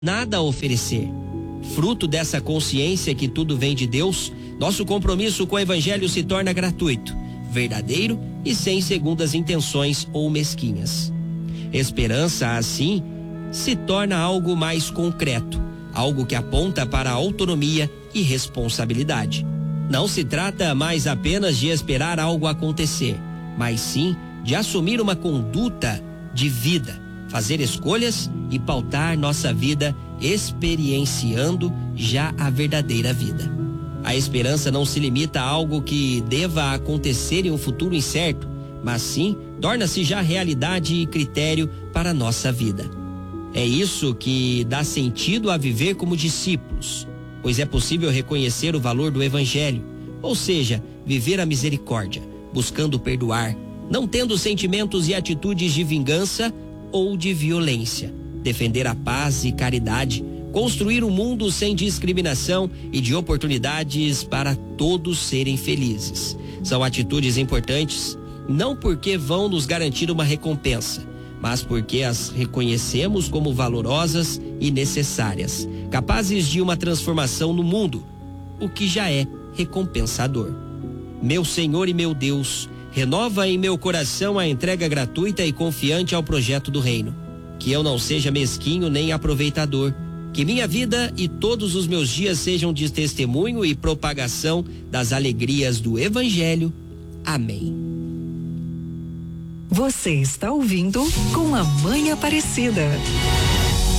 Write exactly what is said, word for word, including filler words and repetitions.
nada a oferecer. Fruto dessa consciência que tudo vem de Deus, nosso compromisso com o Evangelho se torna gratuito, verdadeiro e sem segundas intenções ou mesquinhas. Esperança, assim, se torna algo mais concreto, algo que aponta para a autonomia e responsabilidade. Não se trata mais apenas de esperar algo acontecer, mas sim de assumir uma conduta de vida, fazer escolhas e pautar nossa vida experienciando já a verdadeira vida. A esperança não se limita a algo que deva acontecer em um futuro incerto, mas sim torna-se já realidade e critério para a nossa vida. É isso que dá sentido a viver como discípulos, pois é possível reconhecer o valor do Evangelho, ou seja, viver a misericórdia, buscando perdoar, não tendo sentimentos e atitudes de vingança ou de violência, defender a paz e caridade, construir um mundo sem discriminação e de oportunidades para todos serem felizes. São atitudes importantes, não porque vão nos garantir uma recompensa, mas porque as reconhecemos como valorosas e necessárias, capazes de uma transformação no mundo, o que já é recompensador. Meu Senhor e meu Deus, renova em meu coração a entrega gratuita e confiante ao projeto do reino. Que eu não seja mesquinho nem aproveitador. Que minha vida e todos os meus dias sejam de testemunho e propagação das alegrias do Evangelho. Amém. Você está ouvindo Com a Mãe Aparecida.